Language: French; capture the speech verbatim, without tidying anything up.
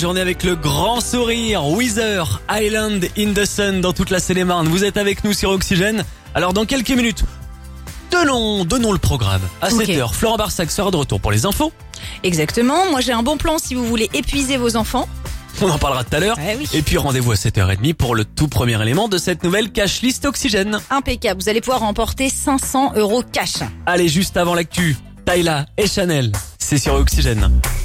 Journée avec le grand sourire, Weezer, Island in the Sun dans toute la Seine-et-Marne. Vous êtes avec nous sur Oxygène. Alors dans quelques minutes, donnons, donnons le programme. À Ok. sept heures, Florent Barsac sera de retour pour les infos. Exactement, moi j'ai un bon plan si vous voulez épuiser vos enfants. On en parlera tout à l'heure. Eh oui. Et puis rendez-vous à sept heures trente pour le tout premier élément de cette nouvelle cash list Oxygène. Impeccable, vous allez pouvoir remporter cinq cents euros cash. Allez, juste avant l'actu, Tyla et Chanel, c'est sur Oxygène.